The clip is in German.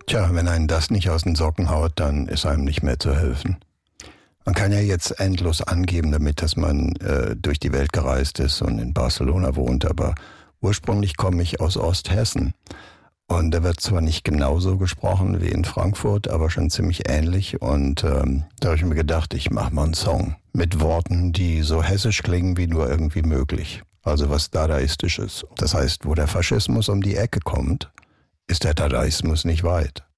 Tja, wenn einen das nicht aus den Socken haut, dann ist einem nicht mehr zu helfen. Man kann ja jetzt endlos angeben damit, dass man durch die Welt gereist ist und in Barcelona wohnt, aber ursprünglich komme ich aus Osthessen. Und da wird zwar nicht genauso gesprochen wie in Frankfurt, aber schon ziemlich ähnlich. Und da habe ich mir gedacht, ich mache mal einen Song mit Worten, die so hessisch klingen wie nur irgendwie möglich. Also was Dadaistisches. Das heißt, wo der Faschismus um die Ecke kommt, ist der Dadaismus nicht weit.